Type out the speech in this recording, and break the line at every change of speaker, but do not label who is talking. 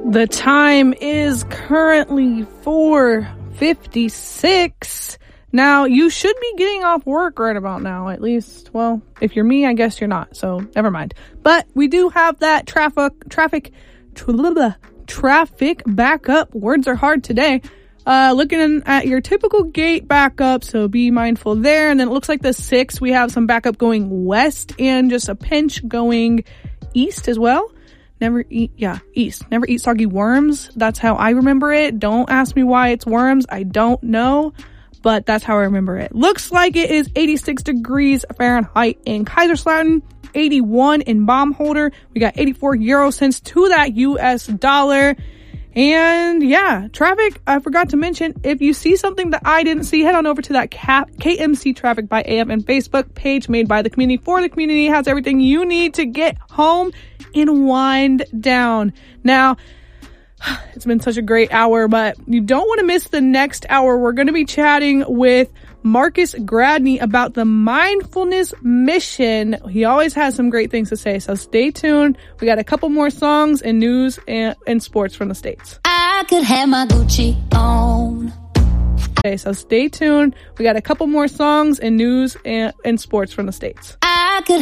The time is currently 4:56. Now, you should be getting off work right about now, at least. Well, if you're me, I guess you're not, so never mind. But we do have that traffic backup. Words are hard today. Looking at your typical gate backup, so be mindful there. And then it looks like the 6, we have some backup going west and just a pinch going east as well. East. Never eat soggy worms. That's how I remember it. Don't ask me why it's worms. I don't know, but that's how I remember it. Looks like it is 86 degrees Fahrenheit in Kaiserslautern, 81 in Baumholder. We got 84 euro cents to that US dollar. And yeah, traffic, I forgot to mention, if you see something that I didn't see, head on over to that KMC Traffic by AFN Facebook page made by the community for the community. It has everything you need to get home and wind down. Now, it's been such a great hour, but you don't want to miss the next hour. We're going to be chatting with Marcus Gradney about the mindfulness mission. He always has some great things to say, so stay tuned. We got a couple more songs and news and sports from the States.
I could have my Gucci on.
Okay, so stay tuned. We got a couple more songs and news and sports from the States.